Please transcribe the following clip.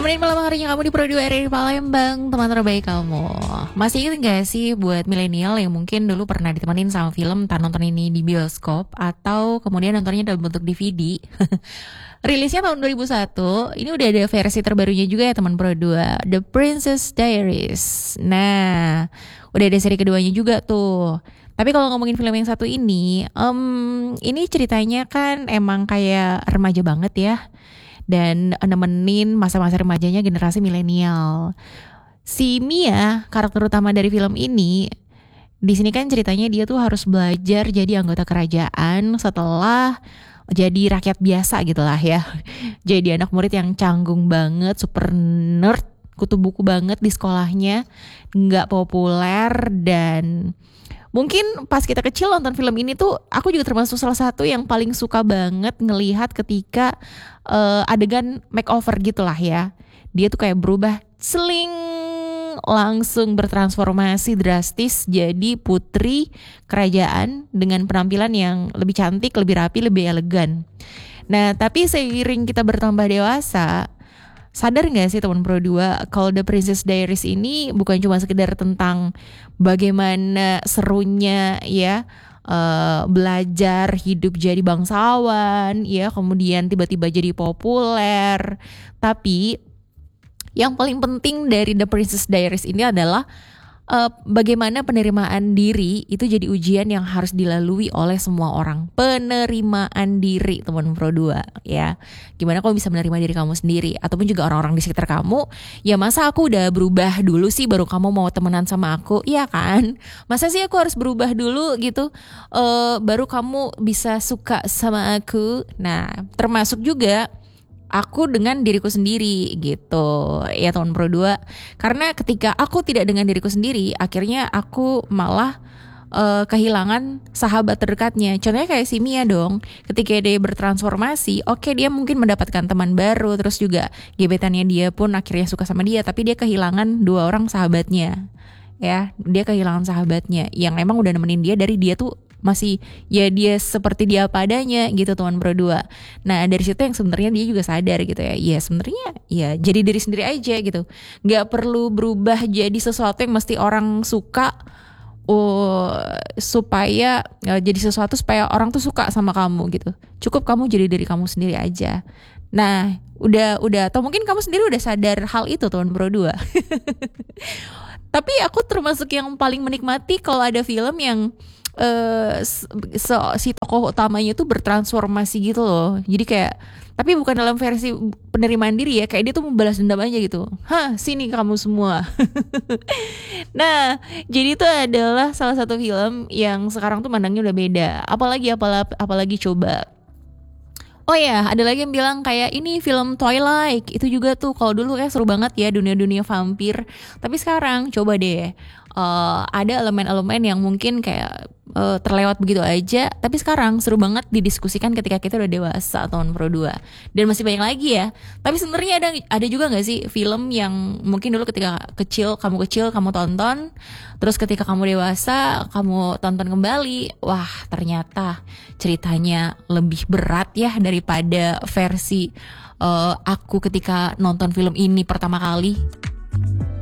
Nemenin malam harinya kamu di Pro 2 RRI Palembang, teman terbaik kamu. Masih ingat gak sih buat milenial yang mungkin dulu pernah ditemenin sama film, entah nonton ini di bioskop atau kemudian nontonnya dalam bentuk DVD. Rilisnya tahun 2001. Ini udah ada versi terbarunya juga ya teman Pro 2, The Princess Diaries. Nah, udah ada seri keduanya juga tuh. Tapi kalau ngomongin film yang satu ini ceritanya kan emang kayak remaja banget ya, dan nemenin masa-masa remajanya generasi milenial. Si Mia, karakter utama dari film ini, di sini kan ceritanya dia tuh harus belajar jadi anggota kerajaan setelah jadi rakyat biasa gitulah ya. Jadi anak murid yang canggung banget, super nerd, kutu buku banget di sekolahnya, nggak populer. Dan mungkin pas kita kecil nonton film ini tuh aku juga termasuk salah satu yang paling suka banget ngelihat ketika adegan makeover gitulah ya. Dia tuh kayak berubah seling, langsung bertransformasi drastis jadi putri kerajaan dengan penampilan yang lebih cantik, lebih rapi, lebih elegan. Nah, tapi seiring kita bertambah dewasa, sadar gak sih teman Pro 2 kalau The Princess Diaries ini bukan cuma sekedar tentang bagaimana serunya ya belajar hidup jadi bangsawan ya, kemudian tiba-tiba jadi populer. Tapi yang paling penting dari The Princess Diaries ini adalah bagaimana penerimaan diri itu jadi ujian yang harus dilalui oleh semua orang. Penerimaan diri teman Pro 2 ya. Gimana kamu bisa menerima diri kamu sendiri ataupun juga orang-orang di sekitar kamu. Ya masa aku udah berubah dulu sih baru kamu mau temenan sama aku? Iya kan? Masa sih aku harus berubah dulu gitu baru kamu bisa suka sama aku? Nah, termasuk juga aku dengan diriku sendiri gitu ya teman Pro 2. Karena ketika aku tidak dengan diriku sendiri, akhirnya aku malah kehilangan sahabat terdekatnya. Contohnya kayak si Mia dong. Ketika dia bertransformasi, oke, dia mungkin mendapatkan teman baru, terus juga gebetannya dia pun akhirnya suka sama dia, tapi dia kehilangan dua orang sahabatnya. Ya, dia kehilangan sahabatnya yang emang udah nemenin dia dari dia tuh masih ya dia seperti dia apa adanya gitu teman Pro 2. Nah, dari situ yang sebenarnya dia juga sadar gitu ya. Ya sebenarnya ya jadi diri sendiri aja gitu. Nggak perlu berubah jadi sesuatu yang mesti orang suka supaya jadi sesuatu supaya orang tuh suka sama kamu gitu. Cukup kamu jadi diri kamu sendiri aja. Nah, udah atau mungkin kamu sendiri udah sadar hal itu teman Pro 2. Tapi aku termasuk yang paling menikmati kalau ada film yang si tokoh utamanya tuh bertransformasi gitu loh. Jadi kayak, tapi bukan dalam versi penerimaan diri ya, kayak dia tuh membalas dendam aja gitu. Hah, sini kamu semua. Nah, jadi itu adalah salah satu film yang sekarang tuh mandangnya udah beda. Apalagi coba. Oh ya, ada lagi yang bilang kayak ini film Twilight. Itu juga tuh kalau dulu kayak seru banget ya dunia-dunia vampir. Tapi sekarang coba deh, ada elemen-elemen yang mungkin kayak terlewat begitu aja. Tapi sekarang seru banget didiskusikan ketika kita udah dewasa tahun Pro 2. Dan masih banyak lagi ya. Tapi sebenarnya ada juga nggak sih film yang mungkin dulu ketika kecil kamu tonton, terus ketika kamu dewasa kamu tonton kembali, wah ternyata ceritanya lebih berat ya daripada versi aku ketika nonton film ini pertama kali.